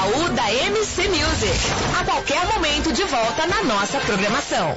Baú da MC Music. A qualquer momento de volta na nossa programação.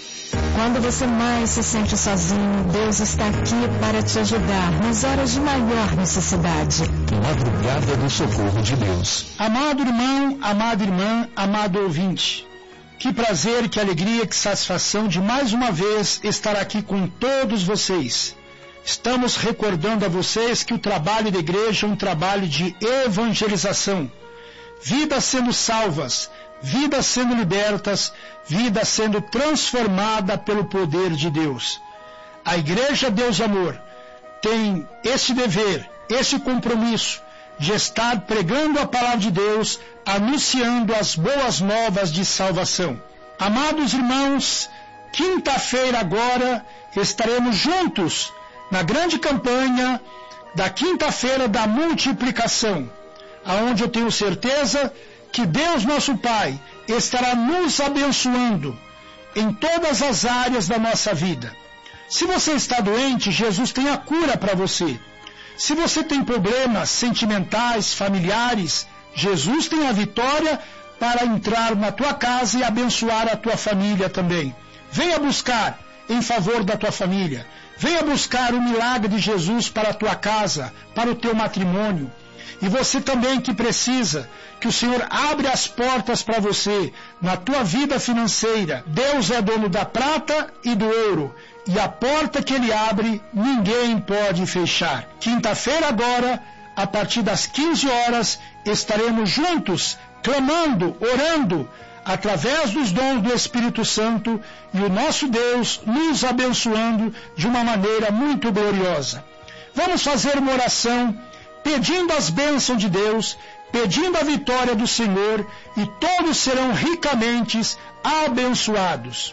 Quando você mais se sente sozinho, Deus está aqui para te ajudar nas horas de maior necessidade. Madrugada do Socorro de Deus. Amado irmão, amada irmã, amado ouvinte, que prazer, que alegria, que satisfação de mais uma vez estar aqui com todos vocês. Estamos recordando a vocês que o trabalho da igreja é um trabalho de evangelização. Vidas sendo salvas, vidas sendo libertas, vida sendo transformada pelo poder de Deus. A Igreja Deus Amor tem esse dever, esse compromisso de estar pregando a palavra de Deus, anunciando as boas novas de salvação. Amados irmãos, quinta-feira agora estaremos juntos na grande campanha da quinta-feira da multiplicação, aonde eu tenho certeza que Deus nosso Pai estará nos abençoando em todas as áreas da nossa vida. Se você está doente, Jesus tem a cura para você. Se você tem problemas sentimentais, familiares, Jesus tem a vitória para entrar na tua casa e abençoar a tua família também. Venha buscar em favor da tua família. Venha buscar o milagre de Jesus para a tua casa, para o teu matrimônio. E você também que precisa que o Senhor abra as portas para você na tua vida financeira. Deus é dono da prata e do ouro, e a porta que Ele abre, ninguém pode fechar. Quinta-feira agora, a partir das 15 horas, estaremos juntos, clamando, orando, através dos dons do Espírito Santo, e o nosso Deus nos abençoando de uma maneira muito gloriosa. Vamos fazer uma oração, pedindo as bênçãos de Deus, pedindo a vitória do Senhor, e todos serão ricamente abençoados.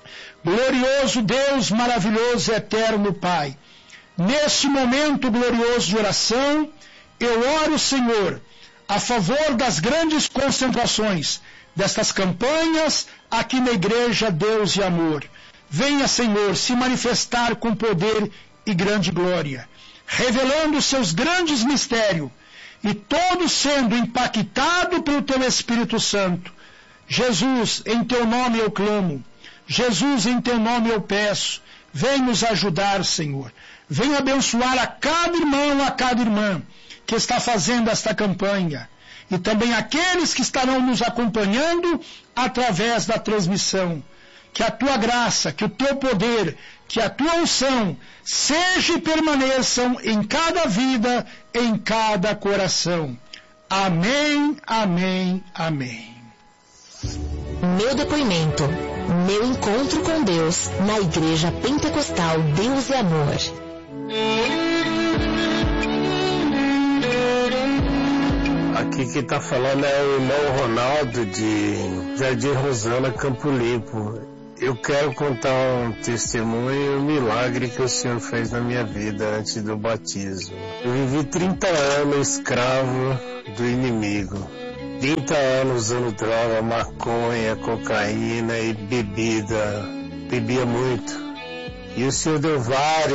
Glorioso Deus, maravilhoso e eterno Pai, neste momento glorioso de oração, eu oro, Senhor, a favor das grandes concentrações, destas campanhas aqui na Igreja Deus e Amor. Venha, Senhor, se manifestar com poder e grande glória, revelando os seus grandes mistérios, e todos sendo impactados pelo Teu Espírito Santo. Jesus, em Teu nome eu clamo. Jesus, em Teu nome eu peço. Vem nos ajudar, Senhor. Vem abençoar a cada irmão, a cada irmã que está fazendo esta campanha. E também aqueles que estarão nos acompanhando através da transmissão. Que a Tua graça, que o Teu poder, que a Tua unção seja e permaneçam em cada vida, em cada coração. Amém, amém, amém. Meu depoimento, meu encontro com Deus na Igreja Pentecostal Deus e Amor. Aqui quem está falando é o irmão Ronaldo de Jardim Rosana, Campo Limpo. Eu quero contar um testemunho e um milagre que o Senhor fez na minha vida antes do batismo. Eu vivi 30 anos escravo do inimigo. 30 anos usando droga, maconha, cocaína e bebida. Bebia muito. E o Senhor deu vários